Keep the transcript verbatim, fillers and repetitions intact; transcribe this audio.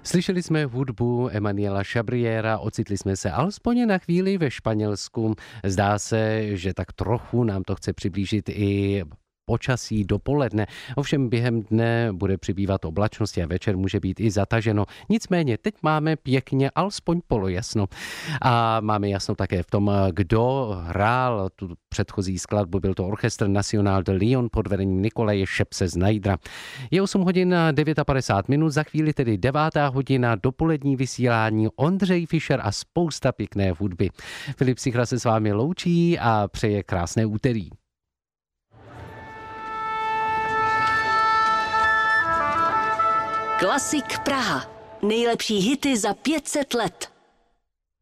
Slyšeli jsme hudbu Emanuela Chabriera, ocitli jsme se alespoň na chvíli ve Španělsku. Zdá se, že tak trochu nám to chce přiblížit i počasí dopoledne. Ovšem během dne bude přibývat oblačnosti a večer může být i zataženo. Nicméně teď máme pěkně alespoň polojasno. A máme jasno také v tom, kdo hrál tu předchozí skladbu. Byl to Orchestr Nacional de Lyon pod vedením Nikolaje Šepse z Najdra. Je osm hodin padesát devět minut, za chvíli tedy devátá hodina, dopolední vysílání, Ondřej Fischer a spousta pěkné hudby. Filip Sichra se s vámi loučí a přeje krásné úterý. Klasik Praha. Nejlepší hity za pět set let.